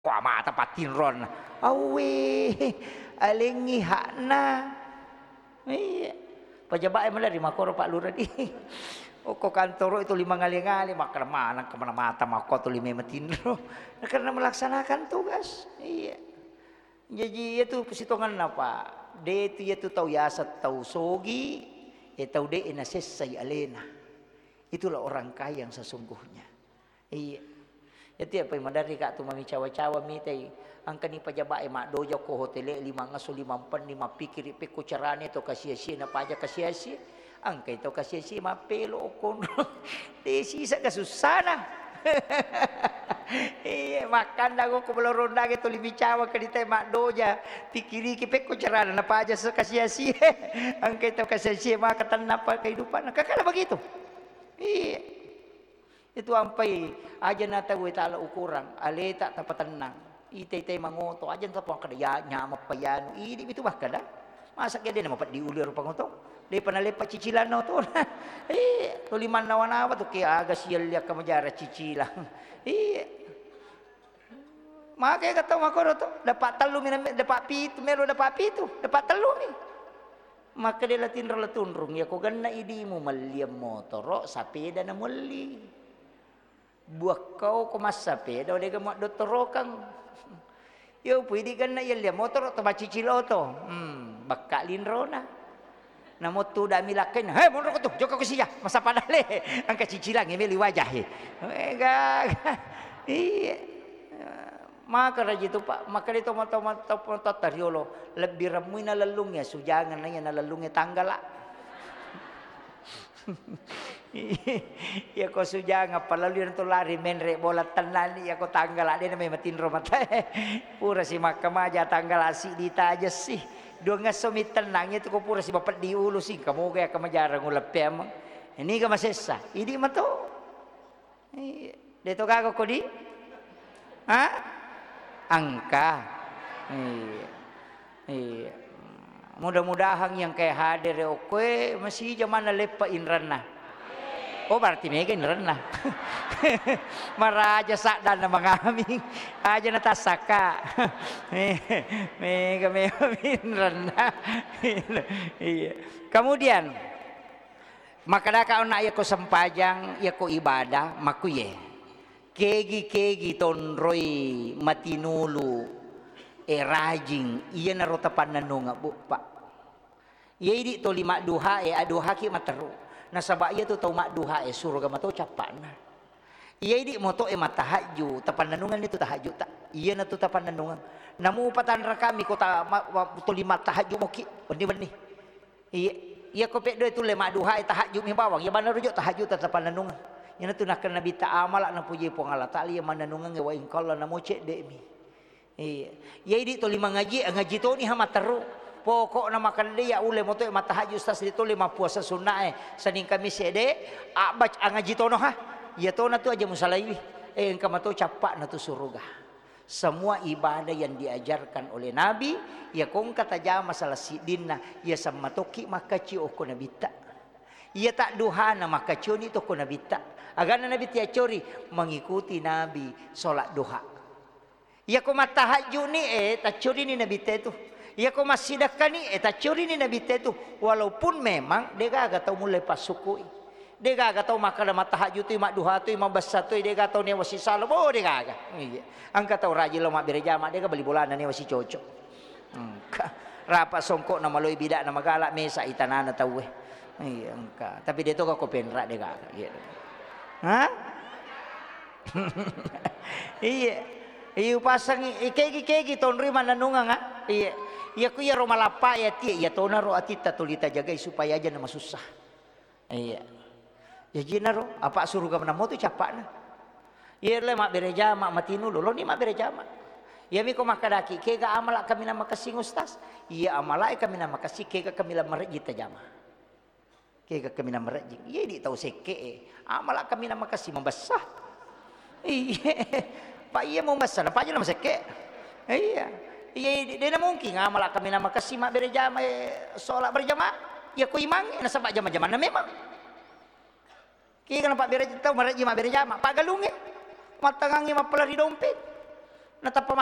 kwa mata patinron awe alengi hakna iya pejabat yang melari makoro Pak Lurah di oko kantor itu 5 ngali-ngali maka mana kemana mata mako tu 5 matinro karena melaksanakan tugas iya jadi itu persitongan apa de itu tahu yasa tahu sogi tahu de inases say alena itulah orang kaya yang sesungguhnya iya jadi apa yang madari kak tu mami cawa-cawa mitai angka ni pajabai mak dojo ko hotel 5 ngaso 5 pen 5 pikir piku carane to kasia-sia na paja kasia-sia angka itu kasia-sia mapelo kon desi sa kasusana iya makan dago ko belorunda gitu libi cawa ke ditai mak doja pikiri ki piku carane na paja sa kasia-sia angka itu kasia-sia maka tanapa kehidupan kakala begitu iya itu ampai aja nata gue tala ukuran aleta tapat tenang itay mangoto aja nata pang kadaya nyama payano ini itu bah kada masa kaya din mapat diulir pangoto di panalepa cicilan no to tuliman nawa-nawa to kaya aga siyal ya kamajara cicilan makanya kata makoro to dapat telu dapat pitu melo dapat pitu dapat telu mi maka dia latin relatunrung ya ko ganna idi mo maliam motoro sapeda na muli buah kau kumasape daw dega mo dotoro kang yo pwede kan na yelya motor to bacicilo to bakka linro na namoto dami lakin he motor ko to joko ko siya masapadale ang kacicilang imeli wajah iya maka raji to pa maka dito mo to tariolo lebih ramuy na lalungya sujangan na yan na lalungya tanggala ya ko sujanga palalu to lari menre bola tenan ya ko tanggal ade na may matinro mata pura si makamaja tanggal asi dita aja sih dua ngasomit tenang itu ko pura si bapak diulu sih kamu kaya kamajara ngulap emang ini ka masesa idi mato deto kago ko di ha angka iya mudah-mudahan yang kayak hadir oke masih zaman lepa inrana oh berarti mega inrana maraja sakdan na mga aming aja natasaka mega inrana iya kemudian makadaka na iya ko sampajang iya ko ibadah makuye kegi tonroy matinulu rajing iya na rotapan nanunga bu pak iya di to 5 duha aduha ki materu nasaba iya to tau mak duha surga mato capan iya di moto matahaju tapan nanungan itu tahaju tak iya na to tapan nanungan namu patan kami kota to 5 tahaju moki benih iya ko pe do itu 5 duha tahaju mi bawang iya banar rujuk tahaju tapan nanungan iya na to nak nabi ta amala na puji pongala tali iya mananungan wa in kala namo cek de mi iya jadi to 5 ngaji to ni hamateru pokok na makan dia ule moto matahaju stas itu 5 puasa sunnah saning kami sede abac ngaji to no ha ya to na tu aja musalaiwi engka mato capak na tu surga semua ibadah yang diajarkan oleh nabi ya kong kata jama masalah sidinna ya samatoki makaci oko nabita ya tak duhana makaci ni to ko nabita agana nabi tia cori mengikuti nabi salat duha ya ko matahaju ni tak curi ni nabi tu ya ko masidakkan ni tak curi ni nabi tu walaupun memang dia gak tahu mulai pasukui dia gak tahu makan matahaju tu mak duha tu mak besar tu dia gak tahu ni wasi salo oh dia gak iya angka tahu rajin lo mak berjamaah dia gak beli bulanan ni wasi cocok rapat songkok nama loi bidak nama galak mesa itanana tahu iya angka tapi dia tu kok penrak dia gak gitu ha iya iyo pasang ikegi tonri mananunga nga iya ku ya romalapa ya ti ya tona ro atita tulita jaga supaya aja nama susah iya ya jina ro apa suruh ka namo tu capak na iya le mak bereja mak matinu lo ni mak bereja mak ya mi ko makadaki kega amala kami nama kasing ustas iya amala kami nama kasih kega kami la marji tajama kega kami nama marji iya di tahu seke amala kami nama kasih membesah iya Pak iya mau masalah, Pak aja nama seke. Iya, dia mungkin ngamal kami nama kasih mak berjamaah sholat berjamaah. Ya ku imang, nasa pak jamaah memang. Kaya kan Pak berjamaah tahu mereka mak berjamaah. Pak galunge, matangangi mak pelari dompet. Nata